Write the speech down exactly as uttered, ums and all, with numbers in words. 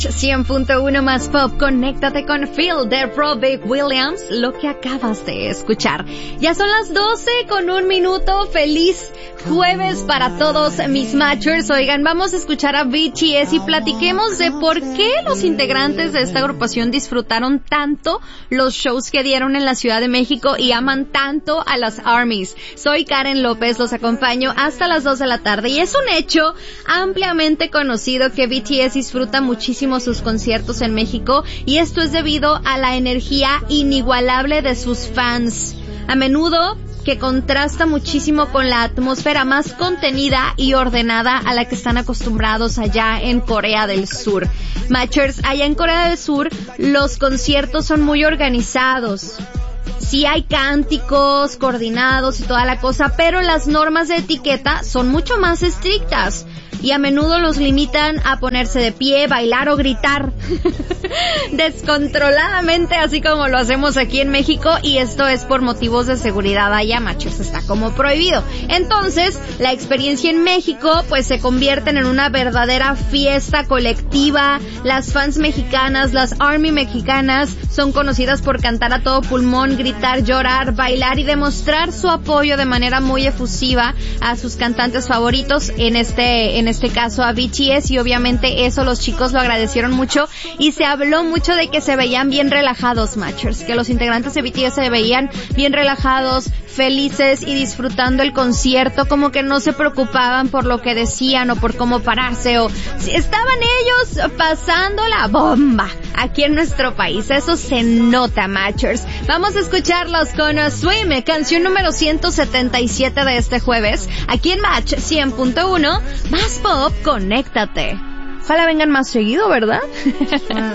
cien punto uno más pop, conéctate con Phil de Robbie Williams, lo que acabas de escuchar. Ya son las doce con un minuto, feliz jueves para todos mis matchers. Oigan, vamos a escuchar a B T S y platiquemos de por qué los integrantes de esta agrupación disfrutaron tanto los shows que dieron en la Ciudad de México y aman tanto a las ARMYs. Soy Karen López, los acompaño hasta las dos de la tarde y es un hecho ampliamente conocido que B T S disfruta muchísimo sus conciertos en México y esto es debido a la energía inigualable de sus fans. A menudo que contrasta muchísimo con la atmósfera más contenida y ordenada a la que están acostumbrados allá en Corea del Sur. Matchers, allá en Corea del Sur los conciertos son muy organizados. Sí hay cánticos coordinados y toda la cosa, pero las normas de etiqueta son mucho más estrictas y a menudo los limitan a ponerse de pie, bailar o gritar descontroladamente, así como lo hacemos aquí en México, y esto es por motivos de seguridad allá, machos, está como prohibido. Entonces, la experiencia en México pues se convierte en una verdadera fiesta colectiva. Las fans mexicanas, las ARMY mexicanas, son conocidas por cantar a todo pulmón, gritar, llorar, bailar y demostrar su apoyo de manera muy efusiva a sus cantantes favoritos, en este en este caso a B T S, y obviamente eso los chicos lo agradecieron mucho y se habló mucho de que se veían bien relajados, matchers, que los integrantes de B T S se veían bien relajados, felices y disfrutando el concierto, como que no se preocupaban por lo que decían o por cómo pararse, o si estaban ellos pasando la bomba aquí en nuestro país. Eso se nota, matchers. Vamos a escucharlos con uh, Swim, canción número ciento setenta y siete de este jueves, aquí en Match cien punto uno, más pop, conéctate. Ojalá vengan más seguido, ¿verdad?